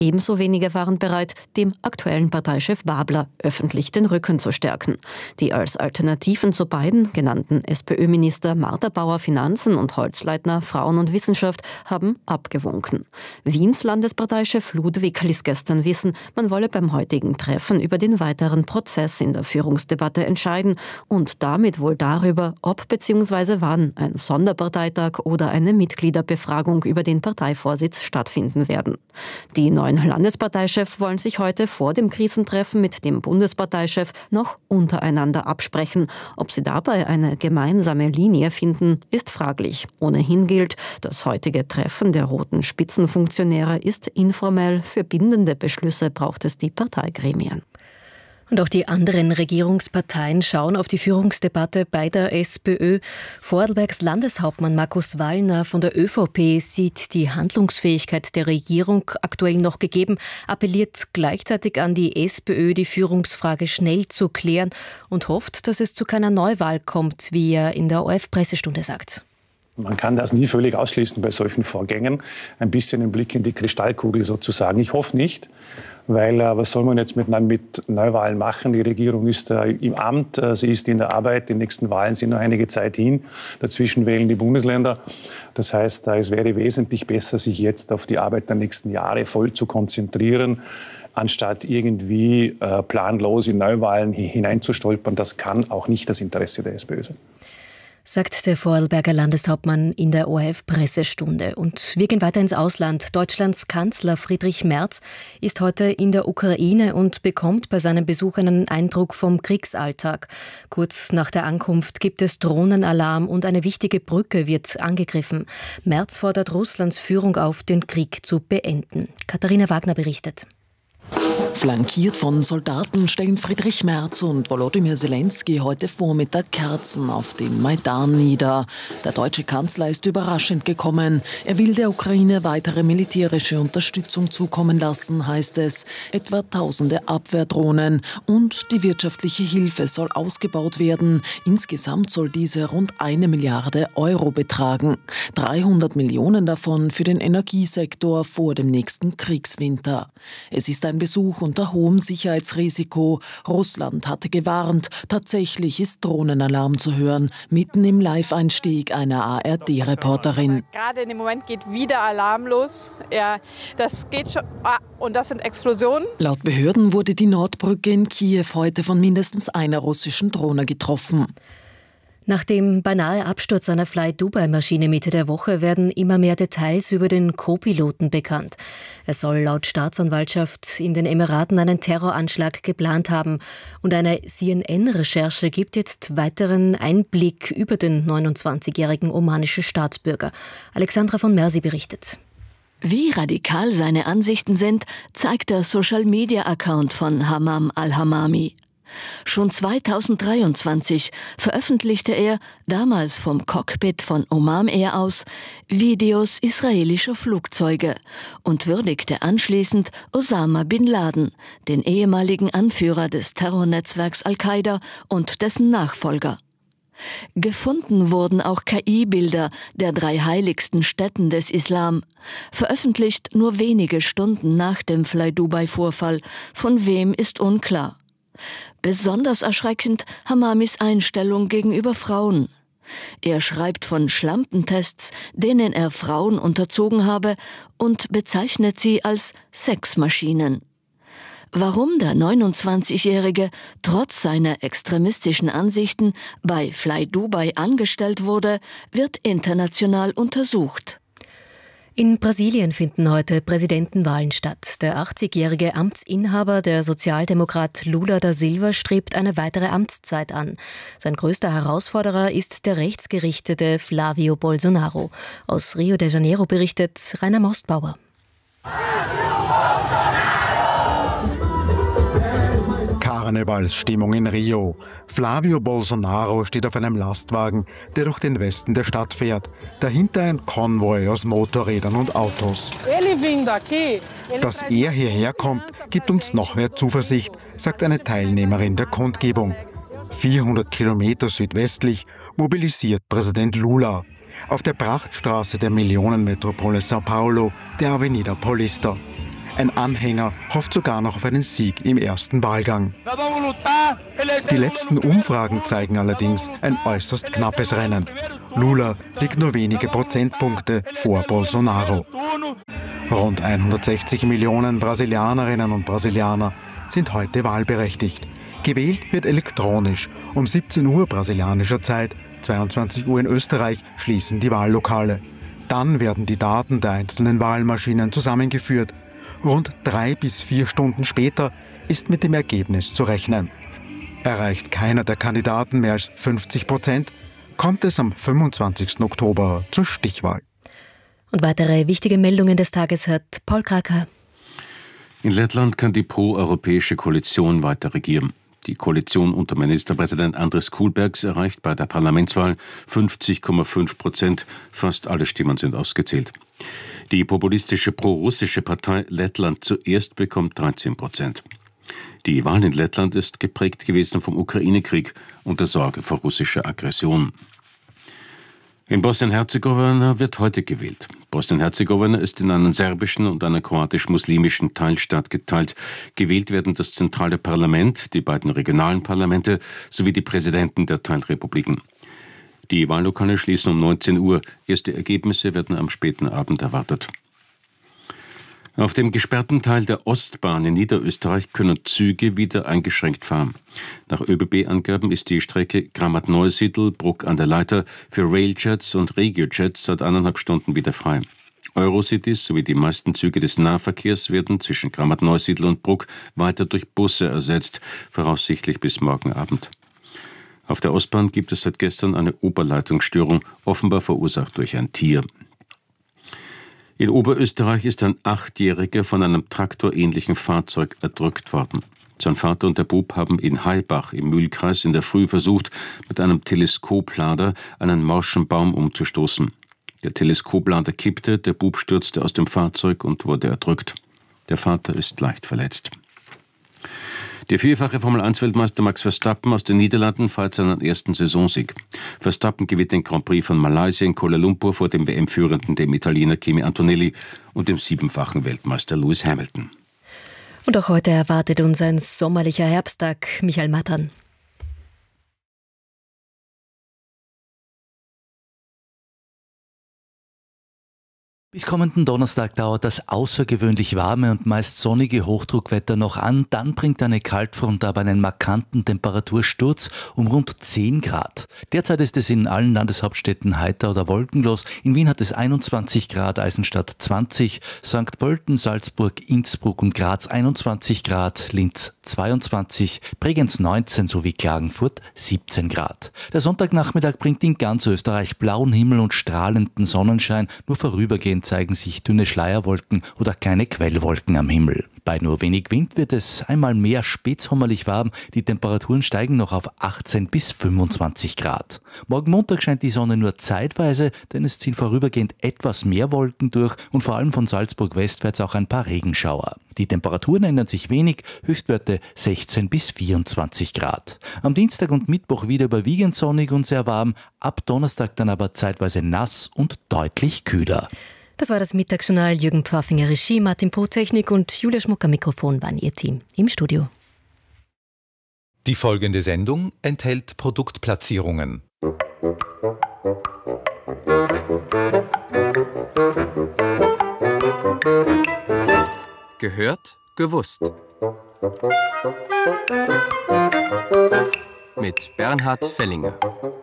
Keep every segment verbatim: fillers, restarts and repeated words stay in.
Ebenso wenige waren bereit, dem aktuellen Parteichef Babler öffentlich den Rücken zu stärken. Die als Alternativen zu beiden genannten SPÖ-Minister Martha Bauer Finanzen und Holzleitner Frauen und Wissenschaft haben abgewunken. Wiens Landesparteichef Ludwig ließ gestern wissen, man wolle beim heutigen Treffen über den weiteren Prozess in der Führungsdebatte entscheiden und damit wohl darüber, ob bzw. wann ein Sonderparteitag oder eine Mitgliederbefragung über den Parteivorsitz stattfinden werden. Die neuen Landesparteichefs wollen sich heute vor dem Krisentreffen mit dem Bundesparteichef noch untereinander absprechen. Ob sie dabei eine gemeinsame Linie finden, ist fraglich. Ohnehin gilt, das heutige Treffen der roten Spitzenfunktionäre ist informell. Für bindende Beschlüsse braucht es die Parteigremien. Und auch die anderen Regierungsparteien schauen auf die Führungsdebatte bei der SPÖ. Vorarlbergs Landeshauptmann Markus Wallner von der ÖVP sieht die Handlungsfähigkeit der Regierung aktuell noch gegeben, appelliert gleichzeitig an die SPÖ, die Führungsfrage schnell zu klären und hofft, dass es zu keiner Neuwahl kommt, wie er in der O R F-Pressestunde sagt. Man kann das nie völlig ausschließen bei solchen Vorgängen. Ein bisschen ein Blick in die Kristallkugel sozusagen. Ich hoffe nicht, weil äh, was soll man jetzt mit, mit Neuwahlen machen? Die Regierung ist äh, im Amt, äh, sie ist in der Arbeit. Die nächsten Wahlen sind noch einige Zeit hin. Dazwischen wählen die Bundesländer. Das heißt, äh, es wäre wesentlich besser, sich jetzt auf die Arbeit der nächsten Jahre voll zu konzentrieren, anstatt irgendwie äh, planlos in Neuwahlen hineinzustolpern. Das kann auch nicht das Interesse der SPÖ sein. Sagt der Vorarlberger Landeshauptmann in der O R F-Pressestunde. Und wir gehen weiter ins Ausland. Deutschlands Kanzler Friedrich Merz ist heute in der Ukraine und bekommt bei seinem Besuch einen Eindruck vom Kriegsalltag. Kurz nach der Ankunft gibt es Drohnenalarm und eine wichtige Brücke wird angegriffen. Merz fordert Russlands Führung auf, den Krieg zu beenden. Katharina Wagner berichtet. Flankiert von Soldaten stellen Friedrich Merz und Volodymyr Zelensky heute Vormittag Kerzen auf dem Maidan nieder. Der deutsche Kanzler ist überraschend gekommen. Er will der Ukraine weitere militärische Unterstützung zukommen lassen, heißt es. Etwa tausende Abwehrdrohnen und die wirtschaftliche Hilfe soll ausgebaut werden. Insgesamt soll diese rund eine Milliarde Euro betragen. dreihundert Millionen davon für den Energiesektor vor dem nächsten Kriegswinter. Es ist ein Besuch unter hohem Sicherheitsrisiko. Russland hatte gewarnt. Tatsächlich ist Drohnenalarm zu hören, mitten im Live-Einstieg einer A R D-Reporterin. Gerade in dem Moment geht wieder Alarm los. Ja, das geht schon. Ah, und das sind Explosionen. Laut Behörden wurde die Nordbrücke in Kiew heute von mindestens einer russischen Drohne getroffen. Nach dem beinahe Absturz einer Fly-Dubai-Maschine Mitte der Woche werden immer mehr Details über den Co-Piloten bekannt. Er soll laut Staatsanwaltschaft in den Emiraten einen Terroranschlag geplant haben. Und eine C N N-Recherche gibt jetzt weiteren Einblick über den neunundzwanzigjährigen omanischen Staatsbürger. Alexandra von Mersi berichtet. Wie radikal seine Ansichten sind, zeigt der Social-Media-Account von Hammam al-Hammami. Schon zweitausenddreiundzwanzig veröffentlichte er, damals vom Cockpit von Oman Air aus, Videos israelischer Flugzeuge und würdigte anschließend Osama bin Laden, den ehemaligen Anführer des Terrornetzwerks Al-Qaida und dessen Nachfolger. Gefunden wurden auch K I-Bilder der drei heiligsten Stätten des Islam, veröffentlicht nur wenige Stunden nach dem Fly-Dubai-Vorfall. Von wem ist unklar. Besonders erschreckend Hammamis Einstellung gegenüber Frauen. Er schreibt von Schlampentests, denen er Frauen unterzogen habe, und bezeichnet sie als Sexmaschinen. Warum der neunundzwanzigjährige trotz seiner extremistischen Ansichten bei Fly Dubai angestellt wurde, wird international untersucht. In Brasilien finden heute Präsidentenwahlen statt. Der achtzigjährige Amtsinhaber, der Sozialdemokrat Lula da Silva, strebt eine weitere Amtszeit an. Sein größter Herausforderer ist der rechtsgerichtete Flávio Bolsonaro. Aus Rio de Janeiro berichtet Rainer Mostbauer. Karnevalsstimmung in Rio. Flávio Bolsonaro steht auf einem Lastwagen, der durch den Westen der Stadt fährt. Dahinter ein Konvoi aus Motorrädern und Autos. Dass er hierher kommt, gibt uns noch mehr Zuversicht, sagt eine Teilnehmerin der Kundgebung. vierhundert Kilometer südwestlich mobilisiert Präsident Lula. Auf der Prachtstraße der Millionenmetropole São Paulo, der Avenida Paulista. Ein Anhänger hofft sogar noch auf einen Sieg im ersten Wahlgang. Die letzten Umfragen zeigen allerdings ein äußerst knappes Rennen. Lula liegt nur wenige Prozentpunkte vor Bolsonaro. Rund hundertsechzig Millionen Brasilianerinnen und Brasilianer sind heute wahlberechtigt. Gewählt wird elektronisch. Um siebzehn Uhr brasilianischer Zeit, zweiundzwanzig Uhr in Österreich, schließen die Wahllokale. Dann werden die Daten der einzelnen Wahlmaschinen zusammengeführt. Rund drei bis vier Stunden später ist mit dem Ergebnis zu rechnen. Erreicht keiner der Kandidaten mehr als fünfzig Prozent, kommt es am fünfundzwanzigsten Oktober zur Stichwahl. Und weitere wichtige Meldungen des Tages hat Paul Kraker. In Lettland kann die pro-europäische Koalition weiter regieren. Die Koalition unter Ministerpräsident Andris Kulbergs erreicht bei der Parlamentswahl fünfzig Komma fünf Prozent. Fast alle Stimmen sind ausgezählt. Die populistische pro-russische Partei Lettland zuerst bekommt dreizehn Prozent. Die Wahl in Lettland ist geprägt gewesen vom Ukraine-Krieg und der Sorge vor russischer Aggression. In Bosnien-Herzegowina wird heute gewählt. Bosnien-Herzegowina ist in einen serbischen und einen kroatisch-muslimischen Teilstaat geteilt. Gewählt werden das zentrale Parlament, die beiden regionalen Parlamente sowie die Präsidenten der Teilrepubliken. Die Wahllokale schließen um neunzehn Uhr. Erste Ergebnisse werden am späten Abend erwartet. Auf dem gesperrten Teil der Ostbahn in Niederösterreich können Züge wieder eingeschränkt fahren. Nach ÖBB-Angaben ist die Strecke Grammat-Neusiedl-Bruck an der Leiter für Railjets und Regiojets seit eineinhalb Stunden wieder frei. Eurocities sowie die meisten Züge des Nahverkehrs werden zwischen Grammat-Neusiedl und Bruck weiter durch Busse ersetzt, voraussichtlich bis morgen Abend. Auf der Ostbahn gibt es seit gestern eine Oberleitungsstörung, offenbar verursacht durch ein Tier. In Oberösterreich ist ein Achtjähriger von einem traktorähnlichen Fahrzeug erdrückt worden. Sein Vater und der Bub haben in Haibach im Mühlkreis in der Früh versucht, mit einem Teleskoplader einen morschen Baum umzustoßen. Der Teleskoplader kippte, der Bub stürzte aus dem Fahrzeug und wurde erdrückt. Der Vater ist leicht verletzt. Der vierfache Formel eins Weltmeister Max Verstappen aus den Niederlanden feiert seinen ersten Saisonsieg. Verstappen gewinnt den Grand Prix von Malaysia in Kuala Lumpur vor dem W M-Führenden, dem Italiener Kimi Antonelli und dem siebenfachen Weltmeister Lewis Hamilton. Und auch heute erwartet uns ein sommerlicher Herbsttag. Michael Matern. Bis kommenden Donnerstag dauert das außergewöhnlich warme und meist sonnige Hochdruckwetter noch an. Dann bringt eine Kaltfront aber einen markanten Temperatursturz um rund zehn Grad. Derzeit ist es in allen Landeshauptstädten heiter oder wolkenlos. In Wien hat es einundzwanzig Grad, Eisenstadt zwanzig, Sankt Pölten, Salzburg, Innsbruck und Graz einundzwanzig Grad, Linz zweiundzwanzig, Bregenz neunzehn sowie Klagenfurt siebzehn Grad. Der Sonntagnachmittag bringt in ganz Österreich blauen Himmel und strahlenden Sonnenschein, nur vorübergehend zeigen sich dünne Schleierwolken oder kleine Quellwolken am Himmel. Bei nur wenig Wind wird es einmal mehr spätsommerlich warm. Die Temperaturen steigen noch auf achtzehn bis fünfundzwanzig Grad. Morgen Montag scheint die Sonne nur zeitweise, denn es ziehen vorübergehend etwas mehr Wolken durch und vor allem von Salzburg westwärts auch ein paar Regenschauer. Die Temperaturen ändern sich wenig, Höchstwerte sechzehn bis vierundzwanzig Grad. Am Dienstag und Mittwoch wieder überwiegend sonnig und sehr warm, ab Donnerstag dann aber zeitweise nass und deutlich kühler. Das war das Mittagsjournal. Jürgen Pfaffinger Regie, Martin Poh Technik und Julia Schmucker Mikrofon waren ihr Team im Studio. Die folgende Sendung enthält Produktplatzierungen. Gehört, gewusst. Mit Bernhard Fellinger.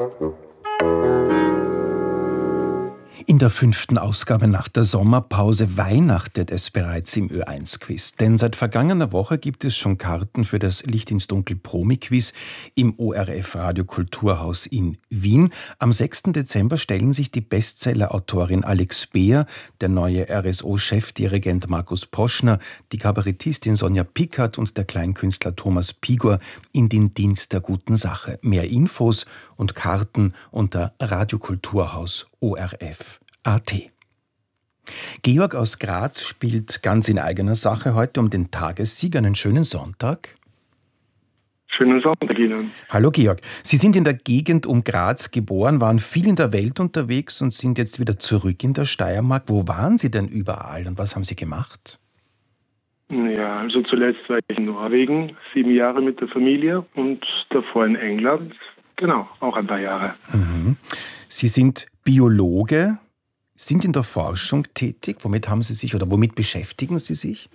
In der fünften Ausgabe nach der Sommerpause weihnachtet es bereits im Ö eins Quiz. Denn seit vergangener Woche gibt es schon Karten für das Licht ins Dunkel Promi-Quiz im O R F Radio Kulturhaus in Wien. Am sechsten Dezember stellen sich die Bestseller-Autorin Alex Beer, der neue R S O-Chefdirigent Markus Poschner, die Kabarettistin Sonja Pickert und der Kleinkünstler Thomas Pigor in den Dienst der guten Sache. Mehr Infos und Karten unter Radiokulturhaus O R F punkt A T. Georg aus Graz spielt ganz in eigener Sache heute um den Tagessieg. Einen schönen Sonntag. Schönen Sonntag Ihnen. Hallo Georg. Sie sind in der Gegend um Graz geboren, waren viel in der Welt unterwegs und sind jetzt wieder zurück in der Steiermark. Wo waren Sie denn überall und was haben Sie gemacht? Ja, also zuletzt war ich in Norwegen, sieben Jahre mit der Familie und davor in England, genau, auch ein paar Jahre. Mhm. Sie sind Biologe, sind in der Forschung tätig. Womit haben Sie sich oder womit beschäftigen Sie sich?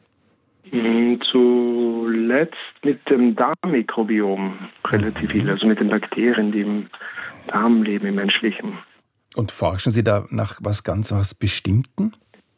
Zuletzt mit dem Darmmikrobiom relativ viel, also mit den Bakterien, die im Darm leben, im menschlichen. Und forschen Sie da nach was ganz was Bestimmten?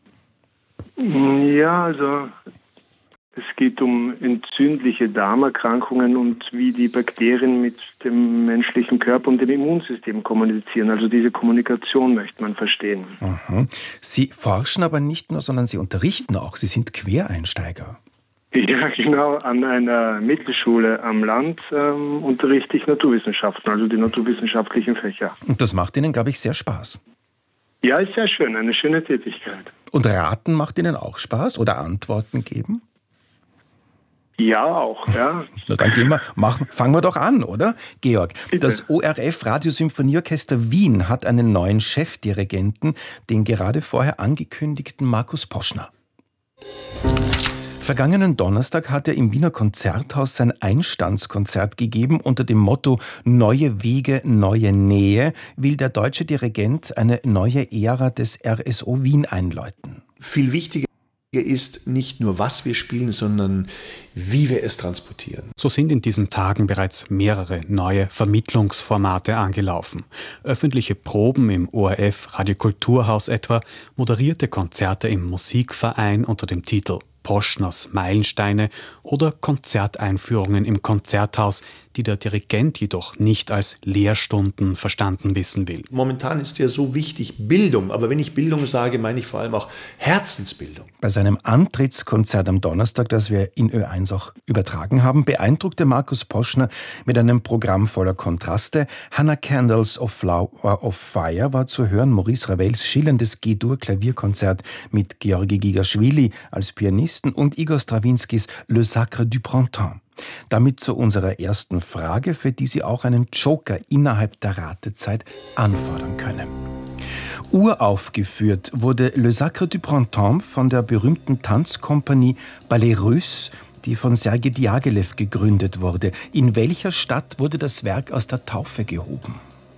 Ja, also es geht um entzündliche Darmerkrankungen und wie die Bakterien mit dem menschlichen Körper und dem Immunsystem kommunizieren. Also diese Kommunikation möchte man verstehen. Mhm. Sie forschen aber nicht nur, sondern Sie unterrichten auch. Sie sind Quereinsteiger. Ja, genau. An einer Mittelschule am Land ähm, unterrichte ich Naturwissenschaften, also die naturwissenschaftlichen Fächer. Und das macht Ihnen, glaube ich, sehr Spaß. Ja, ist sehr schön, eine schöne Tätigkeit. Und raten macht Ihnen auch Spaß oder Antworten geben? Ja, auch, ja. Na dann gehen wir, machen, fangen wir doch an, oder? Georg, Bitte. Das O R F Radiosymphonieorchester Wien hat einen neuen Chefdirigenten, den gerade vorher angekündigten Markus Poschner. Vergangenen Donnerstag hat er im Wiener Konzerthaus sein Einstandskonzert gegeben. Unter dem Motto »Neue Wege, neue Nähe« will der deutsche Dirigent eine neue Ära des R S O Wien einläuten. Viel wichtiger ist nicht nur, was wir spielen, sondern wie wir es transportieren. So sind in diesen Tagen bereits mehrere neue Vermittlungsformate angelaufen. Öffentliche Proben im O R F Radiokulturhaus etwa, moderierte Konzerte im Musikverein unter dem Titel Poschners Meilensteine oder Konzerteinführungen im Konzerthaus, die der Dirigent jedoch nicht als Lehrstunden verstanden wissen will. Momentan ist ja so wichtig Bildung, aber wenn ich Bildung sage, meine ich vor allem auch Herzensbildung. Bei seinem Antrittskonzert am Donnerstag, das wir in Ö eins auch übertragen haben, beeindruckte Markus Poschner mit einem Programm voller Kontraste. Hannah Candles of, Flower of Fire war zu hören, Maurice Ravels schillerndes G-Dur-Klavierkonzert mit Georgi Gigaschwili als Pianisten und Igor Strawinskys Le Sacre du Printemps. Damit zu unserer ersten Frage, für die Sie auch einen Joker innerhalb der Ratezeit anfordern können. Uraufgeführt wurde Le Sacre du Printemps von der berühmten Tanzkompanie Ballet Russe, die von Sergei Diaghilev gegründet wurde. In welcher Stadt wurde das Werk aus der Taufe gehoben?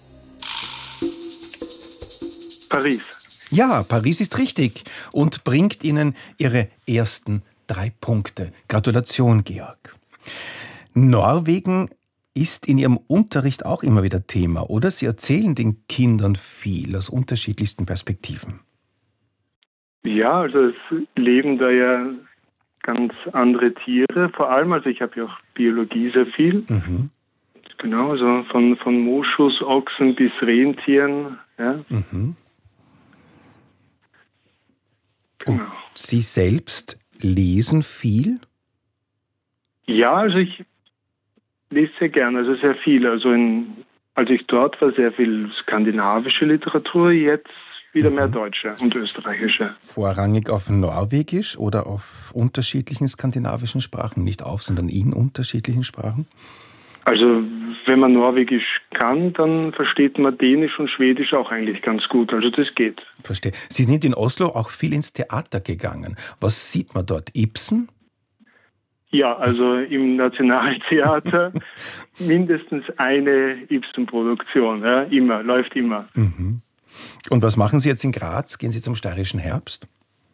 Paris. Ja, Paris ist richtig und bringt Ihnen Ihre ersten drei Punkte. Gratulation, Georg. Norwegen ist in Ihrem Unterricht auch immer wieder Thema, oder? Sie erzählen den Kindern viel aus unterschiedlichsten Perspektiven. Ja, also es leben da ja ganz andere Tiere, vor allem, also ich habe ja auch Biologie sehr viel. Mhm. Genau, also von, von Moschus, Ochsen bis Rentieren. Ja. Mhm. Und genau. Sie selbst lesen viel? Ja, also ich lese sehr gern, also sehr viel. Also in, als ich dort war, sehr viel skandinavische Literatur, jetzt wieder mhm. mehr deutsche und österreichische. Vorrangig auf Norwegisch oder auf unterschiedlichen skandinavischen Sprachen? Nicht auf, sondern in unterschiedlichen Sprachen? Also wenn man Norwegisch kann, dann versteht man Dänisch und Schwedisch auch eigentlich ganz gut. Also das geht. Verstehe. Sie sind in Oslo auch viel ins Theater gegangen. Was sieht man dort? Ibsen? Ja, also im Nationaltheater mindestens eine Ibsen-Produktion. Ja, immer, läuft immer. Mhm. Und was machen Sie jetzt in Graz? Gehen Sie zum Steirischen Herbst?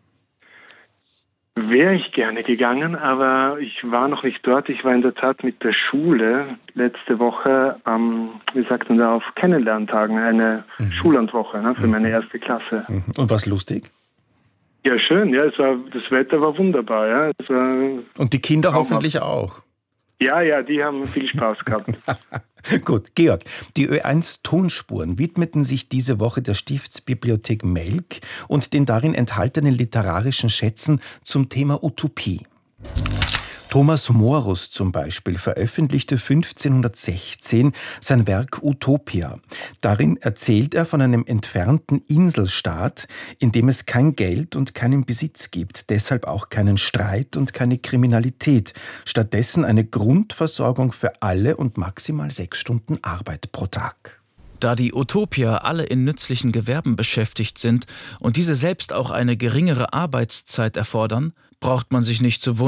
Wäre ich gerne gegangen, aber ich war noch nicht dort. Ich war in der Tat mit der Schule letzte Woche am, wie sagt man da, auf Kennenlerntagen, eine mhm. Schullandwoche ne, für mhm. meine erste Klasse. Mhm. Und was lustig? Ja, schön. Ja, es war, das Wetter war wunderbar. Ja. Es war Und die Kinder hoffentlich auch? Ja, ja, die haben viel Spaß gehabt. Gut, Georg, die Ö eins Tonspuren widmeten sich diese Woche der Stiftsbibliothek Melk und den darin enthaltenen literarischen Schätzen zum Thema Utopie. Thomas Morus zum Beispiel veröffentlichte fünfzehnhundertsechzehn sein Werk Utopia. Darin erzählt er von einem entfernten Inselstaat, in dem es kein Geld und keinen Besitz gibt, deshalb auch keinen Streit und keine Kriminalität, stattdessen eine Grundversorgung für alle und maximal sechs Stunden Arbeit pro Tag. Da die Utopier alle in nützlichen Gewerben beschäftigt sind und diese selbst auch eine geringere Arbeitszeit erfordern, braucht man sich nicht zu wundern.